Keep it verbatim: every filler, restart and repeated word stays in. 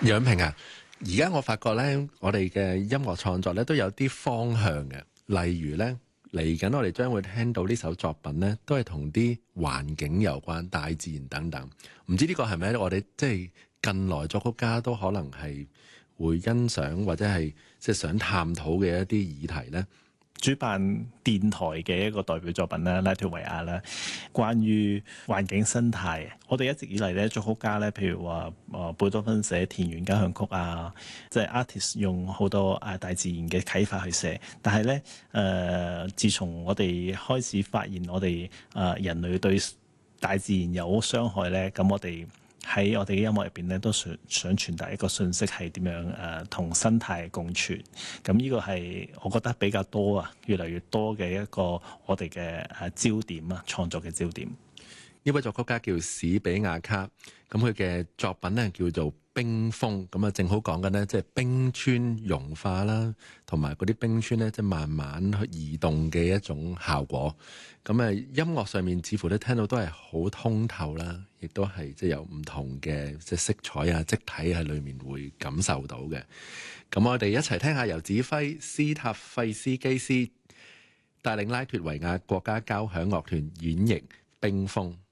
楊平啊，而家我發覺咧，我哋嘅音樂創作咧都有啲方向嘅，例如咧嚟緊我哋將會聽到呢首作品咧，都係同啲環境有關、大自然等等。唔知呢個係咪我哋即係近來作曲家都可能係會欣賞或者係即係想探討嘅一啲議題呢？ 主辦電台嘅一個代表作品啦，拉脫維亞啦，關於環境生態。我哋一直以嚟咧，作曲家咧，譬如話誒貝多芬寫田園交響曲啊，即係 artist 用好多誒大自然嘅啟發去寫。但係咧誒，自從我哋開始發現我哋誒人類對大自然有傷害咧，咁我哋喺我哋嘅音樂入邊咧，都想想傳達一個信息係點樣誒同、呃、生態共存。咁呢個係我覺得比較多啊，越嚟越多嘅一個我哋嘅誒焦點啊，創作嘅焦點。 呢位作曲家叫史比亞卡，咁佢嘅作品咧叫做冰封，咁啊正好講緊呢，即係冰川融化啦，同埋嗰啲冰川咧即係慢慢去移動嘅一種效果。咁啊音樂上面似乎都聽到都係好通透啦，亦都係即係有唔同嘅即係色彩啊、積體喺裏面會感受到嘅。咁我哋一齊聽下由指揮斯塔費斯基斯帶領拉脫維亞國家交響樂團演繹冰封。